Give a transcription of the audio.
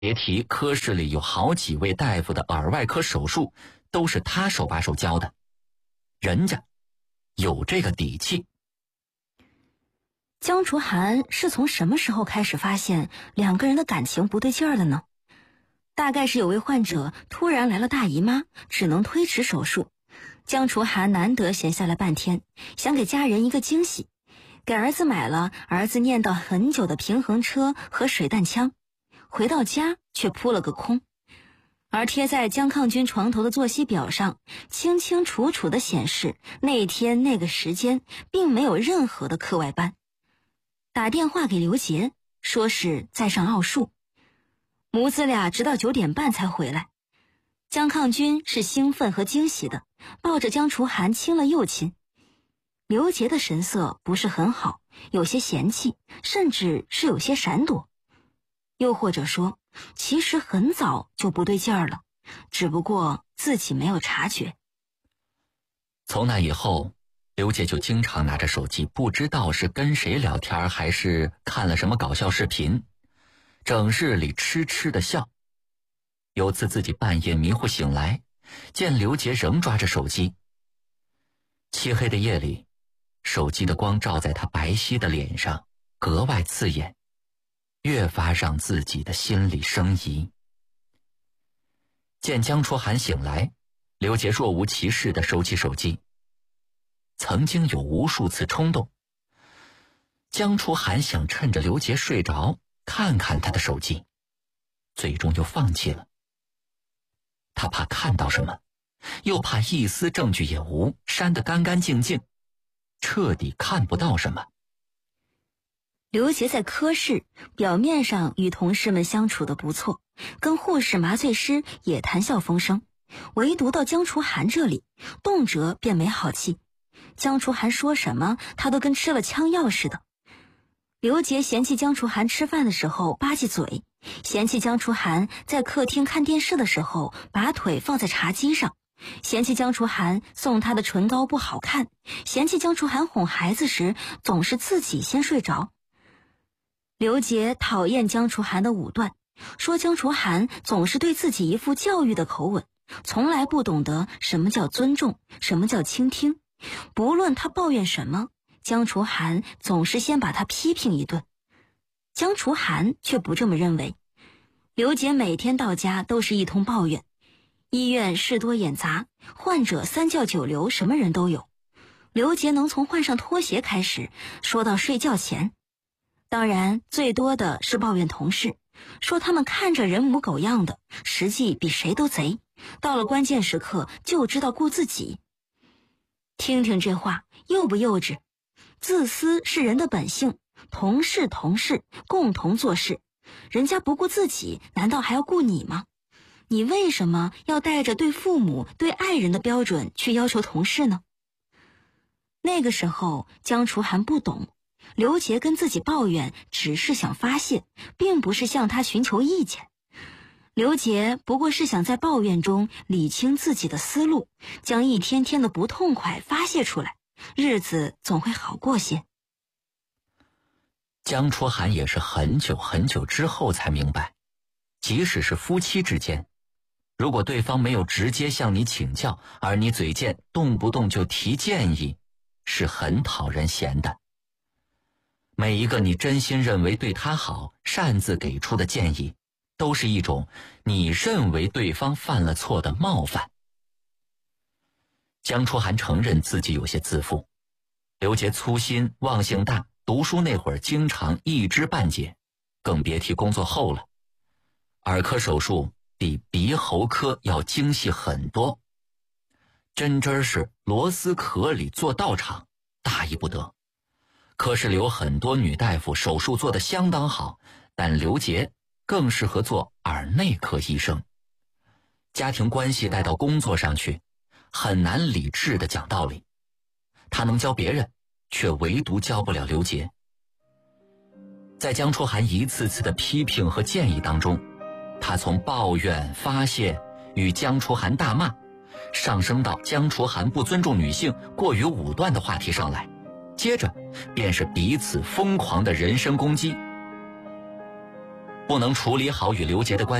别提科室里有好几位大夫的耳外科手术都是他手把手教的，人家有这个底气。 江竹涵是从什么时候开始发现两个人的感情不对劲儿的呢？大概是有位患者突然来了大姨妈，只能推迟手术。江竹涵难得闲下来半天，想给家人一个惊喜，给儿子买了儿子念叨很久的平衡车和水弹枪，回到家却扑了个空。而贴在江抗军床头的作息表上，清清楚楚地显示那天那个时间并没有任何的课外班。打电话给刘杰，说是在上奥数，母子俩直到9点半才回来。江抗军是兴奋和惊喜的，抱着江楚涵亲了又亲。刘杰的神色不是很好，有些嫌弃，甚至是有些闪躲。又或者说，其实很早就不对劲儿了，只不过自己没有察觉。 从那以后，刘杰就经常拿着手机，不知道是跟谁聊天还是看了什么搞笑视频，整日里痴痴的笑。有次自己半夜迷糊醒来，见刘杰仍抓着手机。漆黑的夜里，手机的光照在他白皙的脸上，格外刺眼，越发让自己的心里生疑。见江楚涵醒来，刘杰若无其事地收起手机。曾经有无数次冲动，江楚涵想趁着刘杰睡着看看他的手机，最终又放弃了。他怕看到什么，又怕一丝证据也无，删得干干净净，彻底看不到什么。 刘杰在科室表面上与同事们相处得不错，跟护士麻醉师也谈笑风生，唯独到江楚涵这里，动辄便没好气。江楚涵说什么他都跟吃了枪药似的。刘杰嫌弃江楚涵吃饭的时候吧唧嘴，嫌弃江楚涵在客厅看电视的时候把腿放在茶几上，嫌弃江楚涵送他的唇膏不好看，嫌弃江楚涵哄孩子时总是自己先睡着。刘杰讨厌江楚涵的武断，说江楚涵总是对自己一副教育的口吻，从来不懂得什么叫尊重，什么叫倾听。不论他抱怨什么，江楚涵总是先把他批评一顿。江楚涵却不这么认为。刘杰每天到家都是一通抱怨，医院事多眼杂，患者3教9流，什么人都有。刘杰能从换上拖鞋开始说到睡觉前。当然最多的是抱怨同事，说他们看着人模狗样的，实际比谁都贼，到了关键时刻就知道顾自己。听听这话幼不幼稚？自私是人的本性，同事共同做事，人家不顾自己，难道还要顾你吗？你为什么要带着对父母对爱人的标准去要求同事呢？那个时候江楚涵不懂，刘杰跟自己抱怨只是想发泄，并不是向他寻求意见。刘杰不过是想在抱怨中理清自己的思路，将一天天的不痛快发泄出来，日子总会好过些。 江楚涵也是很久很久之后才明白，即使是夫妻之间，如果对方没有直接向你请教，而你嘴贱动不动就提建议，是很讨人嫌的。每一个你真心认为对他好，擅自给出的建议，都是一种你认为对方犯了错的冒犯。江楚涵承认自己有些自负，刘杰粗心忘性大，读书那会儿经常一知半解，更别提工作后了。耳科手术比鼻喉科要精细很多，真是螺丝壳里做道场，大意不得。科室里有很多女大夫，手术做得相当好，但刘杰更适合做耳内科医生。家庭关系带到工作上去，很难理智地讲道理。他能教别人，却唯独教不了刘杰。在江楚涵一次次的批评和建议当中，他从抱怨发泄与江楚涵大骂，上升到江楚涵不尊重女性、过于武断的话题上来，接着便是彼此疯狂的人身攻击。 不能处理好与刘杰的关系。